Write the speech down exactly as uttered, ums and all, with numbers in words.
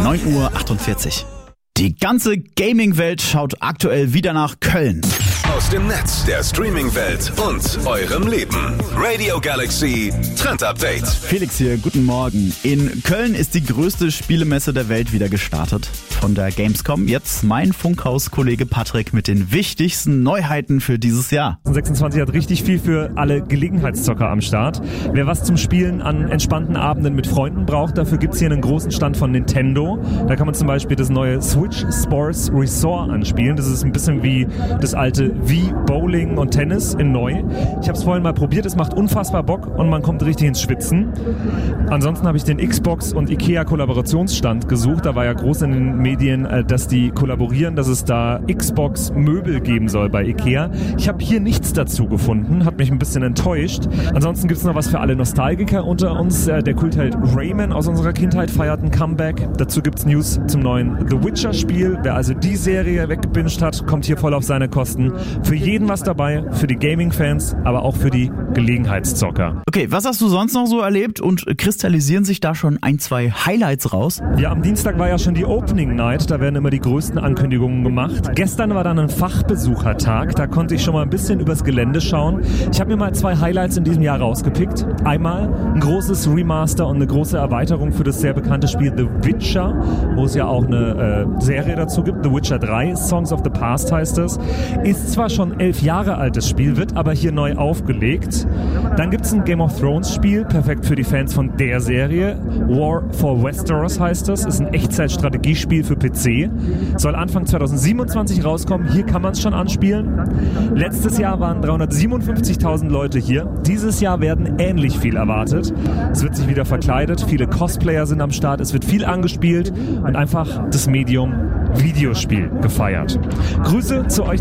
neun Uhr achtundvierzig. Die ganze Gaming-Welt schaut aktuell wieder nach Köln. Aus dem Netz, der Streaming-Welt und eurem Leben. Radio Galaxy Trend Update. Felix hier, guten Morgen. In Köln ist die größte Spielemesse der Welt wieder gestartet. Von der Gamescom jetzt mein Funkhaus-Kollege Patrick mit den wichtigsten Neuheiten für dieses Jahr. sechsundzwanzig hat richtig viel für alle Gelegenheitszocker am Start. Wer was zum Spielen an entspannten Abenden mit Freunden braucht, dafür gibt's hier einen großen Stand von Nintendo. Da kann man zum Beispiel das neue Switch Sports Resort anspielen. Das ist ein bisschen wie das alte Wii Bowling und Tennis in neu. Ich habe es vorhin mal probiert, es macht unfassbar Bock und man kommt richtig ins Schwitzen. Ansonsten habe ich den Xbox und Ikea Kollaborationsstand gesucht. Da war ja groß in den Medien, dass die kollaborieren, dass es da Xbox Möbel geben soll bei Ikea. Ich habe hier nichts dazu gefunden, hat mich ein bisschen enttäuscht. Ansonsten gibt es noch was für alle Nostalgiker unter uns. Der Kultheld Rayman aus unserer Kindheit feiert ein Comeback. Dazu gibt es News zum neuen The Witcher Spiel. Wer also die Serie weggebinged hat, kommt hier voll auf seine Kosten. Für jeden was dabei, für die Gaming-Fans, aber auch für die Gelegenheitszocker. Okay, was hast du sonst noch so erlebt und kristallisieren sich da schon ein, zwei Highlights raus? Ja, am Dienstag war ja schon die Opening Night, da werden immer die größten Ankündigungen gemacht. Gestern war dann ein Fachbesuchertag, da konnte ich schon mal ein bisschen übers Gelände schauen. Ich habe mir mal zwei Highlights in diesem Jahr rausgepickt. Einmal ein großes Remaster und eine große Erweiterung für das sehr bekannte Spiel The Witcher, wo es ja auch eine äh, Serie dazu gibt. The Witcher drei, Songs of the Past heißt es. Ist zwar schon elf Jahre altes Spiel, wird aber hier neu aufgelegt. Dann gibt es ein Game of Thrones Spiel, perfekt für die Fans von der Serie. War for Westeros heißt es, ist ein Echtzeitstrategiespiel für P C. Soll Anfang zweitausendsiebenundzwanzig rauskommen, hier kann man es schon anspielen. Letztes Jahr waren dreihundertsiebenundfünfzigtausend Leute hier. Dieses Jahr werden ähnlich viel erwartet. Es wird sich wieder verkleidet, viele Cosplayer sind am Start, es wird viel angespielt und einfach das Medium Videospiel gefeiert. Grüße zu euch